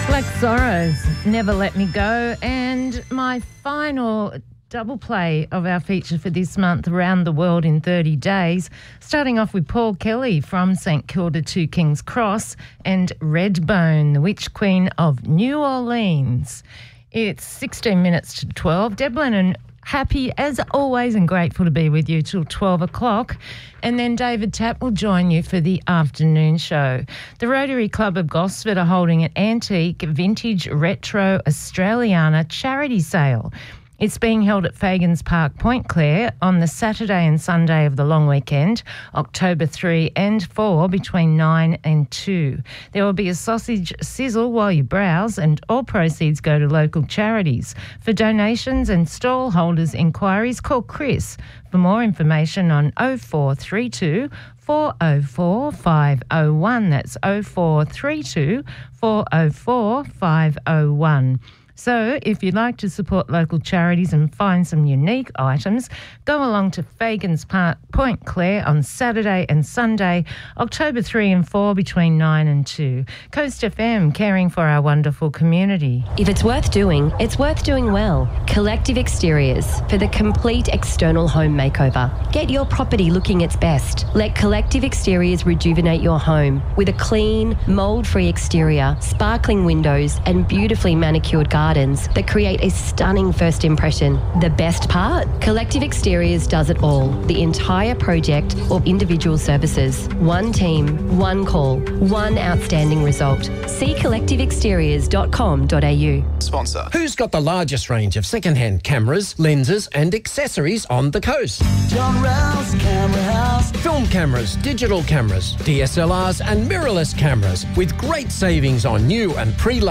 Black Sorrows, Never Let Me Go, and my final double play of our feature for this month, Around the World in 30 Days, starting off with Paul Kelly from St Kilda to King's Cross and Redbone, the Witch Queen of New Orleans. It's 16 minutes to 12. Deb Lennon, happy as always and grateful to be with you till 12 o'clock. And then David Tapp will join you for the afternoon show. The Rotary Club of Gosford are holding an antique, vintage, retro Australiana charity sale. It's being held at Fagans Park, Point Clare, on the Saturday and Sunday of the long weekend, October 3 and 4, between 9 and 2. There will be a sausage sizzle while you browse, and all proceeds go to local charities. For donations and stall holders' inquiries, call Chris. For more information on 0432 404 501. That's 0432 404 501. So if you'd like to support local charities and find some unique items, go along to Fagans Park, Point Clare on Saturday and Sunday, October 3 and 4, between 9 and 2. Coast FM, caring for our wonderful community. If it's worth doing well. Collective Exteriors for the complete external home makeover. Get your property looking its best. Let Collective Exteriors rejuvenate your home with a clean, mould-free exterior, sparkling windows and beautifully manicured gardens that create a stunning first impression. The best part? Collective Exteriors does it all. The entire project or individual services. One team, one call, one outstanding result. See collectiveexteriors.com.au. Sponsor. Who's got the largest range of second-hand cameras, lenses and accessories on the coast? John Rouse Camera House. Film cameras, digital cameras, DSLRs and mirrorless cameras with great savings on new and pre